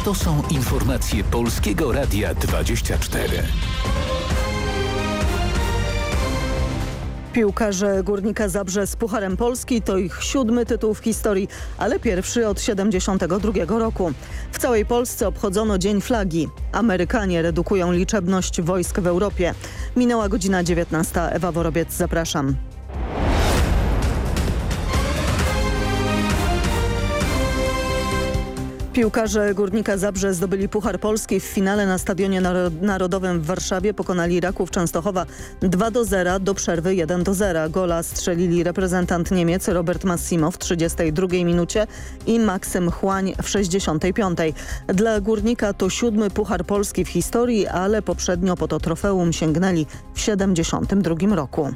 To są informacje Polskiego Radia 24. Piłkarze Górnika Zabrze z Pucharem Polski to ich 7. tytuł w historii, ale pierwszy od 1972 roku. W całej Polsce obchodzono Dzień Flagi. Amerykanie redukują liczebność wojsk w Europie. Minęła godzina 19. Ewa Worobiec, zapraszam. Piłkarze Górnika Zabrze zdobyli Puchar Polski. W finale na Stadionie Narodowym w Warszawie pokonali Raków Częstochowa 2-0, do przerwy 1-0. Gola strzelili reprezentant Niemiec Robert Massimo w 32 minucie i Maksym Chłań w 65. Dla Górnika to 7. Puchar Polski w historii, ale poprzednio po to trofeum sięgnęli w 72 roku.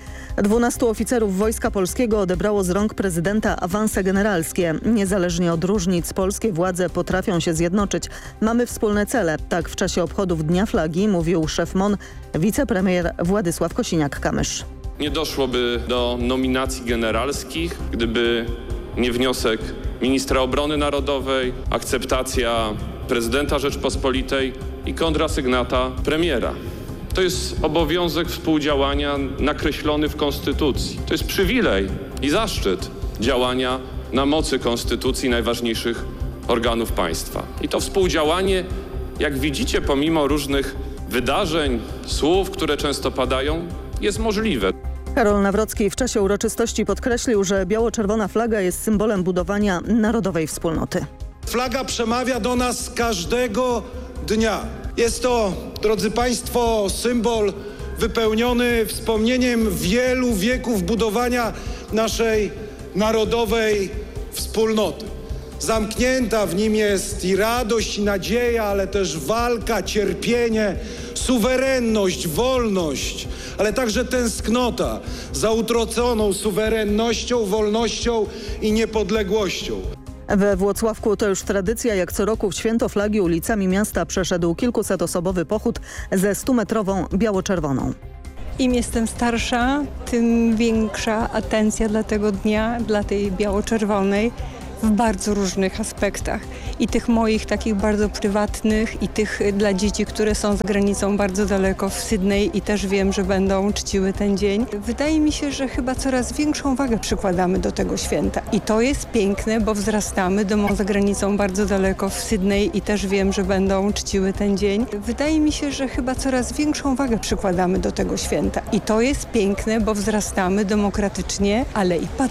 12 oficerów Wojska Polskiego odebrało z rąk prezydenta awanse generalskie. Niezależnie od różnic polskie władze potrafią się zjednoczyć. Mamy wspólne cele. Tak w czasie obchodów Dnia Flagi mówił szef MON, wicepremier Władysław Kosiniak-Kamysz. Nie doszłoby do nominacji generalskich, gdyby nie wniosek ministra obrony narodowej, akceptacja prezydenta Rzeczpospolitej i kontrasygnata premiera. To jest obowiązek współdziałania nakreślony w Konstytucji. To jest przywilej i zaszczyt działania na mocy Konstytucji najważniejszych organów państwa. I to współdziałanie, jak widzicie, pomimo różnych wydarzeń, słów, które często padają, jest możliwe. Karol Nawrocki w czasie uroczystości podkreślił, że biało-czerwona flaga jest symbolem budowania narodowej wspólnoty. Flaga przemawia do nas każdego dnia. Jest to, drodzy Państwo, symbol wypełniony wspomnieniem wielu wieków budowania naszej narodowej wspólnoty. Zamknięta w nim jest i radość, i nadzieja, ale też walka, cierpienie, suwerenność, wolność, ale także tęsknota za utraconą suwerennością, wolnością i niepodległością. We Włocławku to już tradycja, jak co roku w święto flagi ulicami miasta przeszedł kilkusetosobowy pochód ze 100-metrową biało-czerwoną. Im jestem starsza, tym większa atencja dla tego dnia, dla tej biało-czerwonej w bardzo różnych aspektach. I tych moich takich bardzo prywatnych i tych dla dzieci, które są za granicą bardzo daleko w Sydney i też wiem, że będą czciły ten dzień. Wydaje mi się, że chyba coraz większą wagę przykładamy do tego święta. I to jest piękne, bo wzrastamy za granicą bardzo daleko w Sydney i też wiem, że będą czciły ten dzień. Wydaje mi się, że chyba coraz większą wagę przykładamy do tego święta. I to jest piękne, bo wzrastamy demokratycznie, ale i